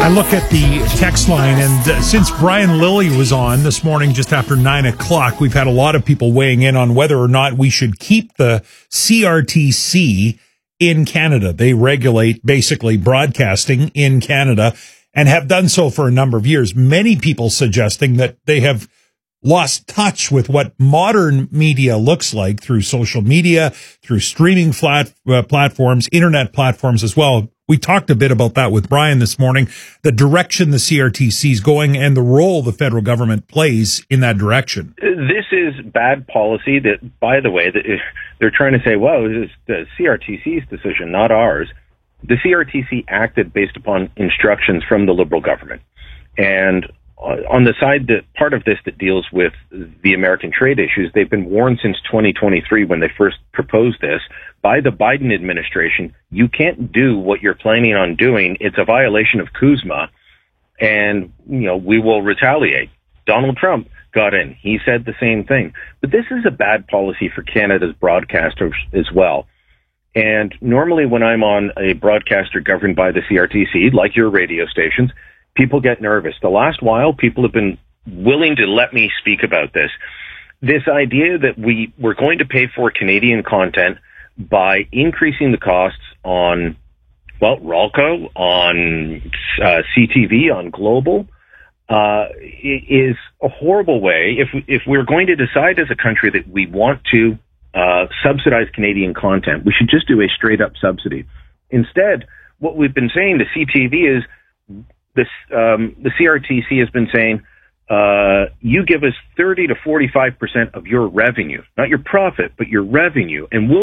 I look at the text line, and since Brian Lilly was on this morning just after 9 o'clock, we've had a lot of people weighing in on whether or not we should keep the CRTC in Canada. They regulate basically broadcasting in Canada and have done so for a number of years. Many people suggesting that they have lost touch with what modern media looks like through social media, through streaming platforms, internet platforms as well. We talked a bit about that with Brian this morning, the direction the CRTC is going and the role the federal government plays in that direction. This is bad policy that, by the way, they're trying to say, well, it is the CRTC's decision, not ours. The CRTC acted based upon instructions from the Liberal government. And on the side, that part of this that deals with the American trade issues, they've been warned since 2023 when they first proposed this by the Biden administration. You can't do what you're planning on doing. It's a violation of CUSMA, and we will retaliate. Donald Trump got in. He said the same thing. But this is a bad policy for Canada's broadcasters as well. And normally when I'm on a broadcaster governed by the CRTC, like your radio stations, people get nervous. The last while, people have been willing to let me speak about this. This idea that we're going to pay for Canadian content by increasing the costs on, RALCO, on CTV, on Global, is a horrible way. If we're going to decide as a country that we want to subsidize Canadian content, we should just do a straight-up subsidy. Instead, what we've been saying to CTV is, the CRTC has been saying, you give us 30 to 45% of your revenue, not your profit, but your revenue, and we'll